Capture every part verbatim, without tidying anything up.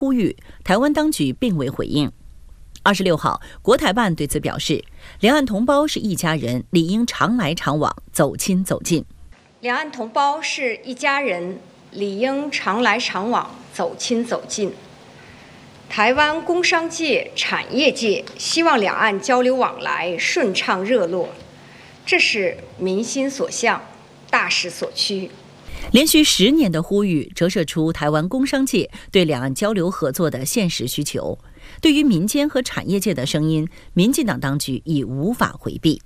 呼吁，台湾当局并未回应。二十六号，国台办对此表示，两岸同胞是一家人，理应常来常往，走亲走近。 两岸同胞是一家人，理应常来常往，走亲走近。台湾工商界、产业界希望两岸交流往来顺畅热络，这是民心所向，大势所趋。 连续十年的呼吁，折射出台湾工商界对两岸交流合作的现实需求。对于民间和产业界的声音，民进党当局已无法回避。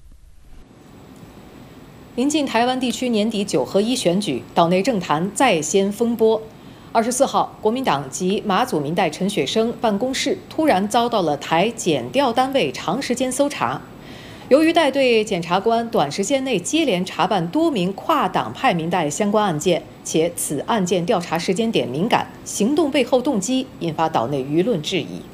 临近台湾地区年底九合一选举，岛内政坛再掀风波。二十四号，国民党及马祖民代陈雪生办公室突然遭到了台检调单位长时间搜查。由于带队检察官短时间内接连查办多名跨党派民代相关案件，且此案件调查时间点敏感，行动背后动机引发岛内舆论质疑。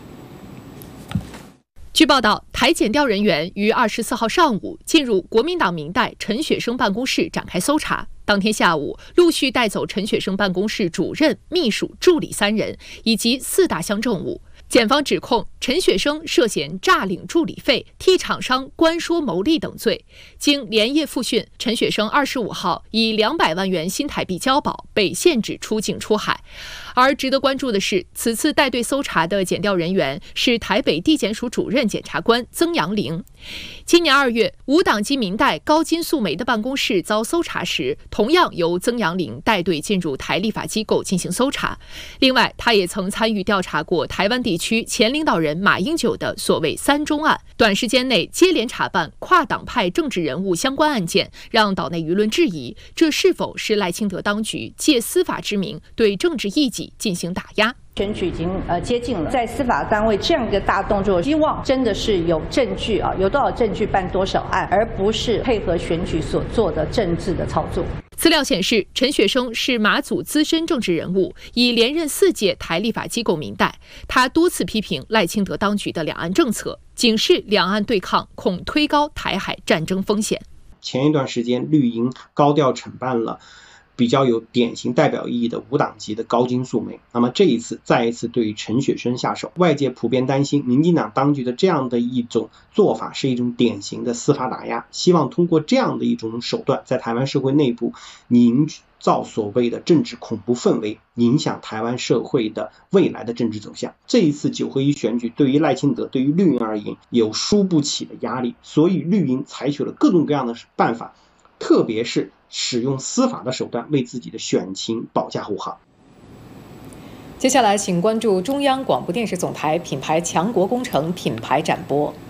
据报道，台检调人员于二十四号上午进入国民党民代陈雪生办公室展开搜查。当天下午，陆续带走陈雪生办公室主任、秘书、助理三人，以及四大箱证物。检方指控陈雪生涉嫌诈领助理费、替厂商关说牟利等罪。经连夜复讯，陈雪生二十五号以两百万元新台币交保，被限制出境出海。而值得关注的是，此次带队搜查的检调人员是台北地检署主任检察官曾阳玲。今年二月，无党籍民代高金素梅的办公室遭搜查时，同样由曾阳玲带队进入台立法机构进行搜查。另外，他也曾参与调查过台湾地区前领导人马英九的所谓三中案，短时间内接连查办跨党派政治人物相关案件，让岛内舆论质疑，这是否是赖清德当局借司法之名对政治异己进行打压？ 选举已经呃接近了，在司法单位这样一个大动作，希望真的是有证据啊，有多少证据办多少案，而不是配合选举所做的政治的操作。 资料显示，陈雪生是马祖资深政治人物，已连任四届台立法机构民代。他多次批评赖清德当局的两岸政策，警示两岸对抗恐推高台海战争风险。 前一段时间，绿营高调惩办了比较有典型代表意义的无党籍的高金素梅，那么这一次再一次对于陈雪生下手，外界普遍担心民进党当局的这样的一种做法是一种典型的司法打压，希望通过这样的一种手段，在台湾社会内部营造所谓的政治恐怖氛围，影响台湾社会的未来的政治走向。这一次九合一选举对于赖清德、对于绿营而言有输不起的压力，所以绿营采取了各种各样的办法，特别是使用司法的手段为自己的选情保驾护航。 接下来请关注中央广播电视总台品牌强国工程品牌展播。